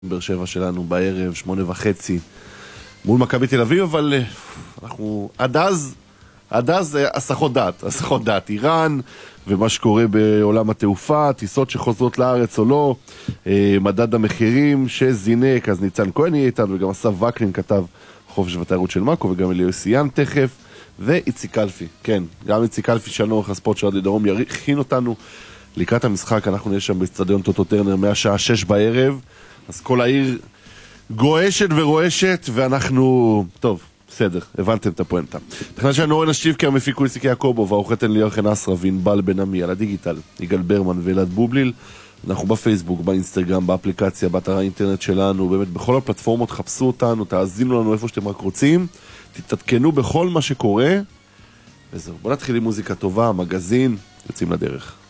באר שבע שלנו בערב, 8:30 מול מכבי תל אביב, אבל אנחנו עד אז הסחות דעת, איראן ומה שקורה בעולם התעופה, טיסות שחוזרות לארץ או לא, מדד המחירים שזינק. אז ניצן כהן יהיה איתנו, וגם אסף וקנין כתב חופש ותיירות של מאקו, וגם אליהו סיין תכף, ואיציק אלפי, כן, גם איציק אלפי של נורך הספורט של רדיו דרום יכין אותנו לקראת המשחק. אנחנו נהיה שם באצטדיון טוטו טרנר מהשעה 6 בערב, אז כל העיר גועשת ורועשת, ואנחנו, טוב, בסדר, הבנתם את הפואנטה. תכנן שלנו אורן השטיבקר, מפיקו איציק יעקובו, והעורכת ליאור חן אסרה, וענבל בן עמי, על הדיגיטל, יגאל ברמן ואלעד בובליל. אנחנו בפייסבוק, באינסטגרם, באפליקציה, באתר האינטרנט שלנו, באמת בכל הפלטפורמות, חפשו אותנו, תאזינו לנו איפה שאתם רק רוצים, תתעדכנו בכל מה שקורה, וזהו, בוא נתחיל עם מוזיקה טובה, מגזין, יוצאים לדרך.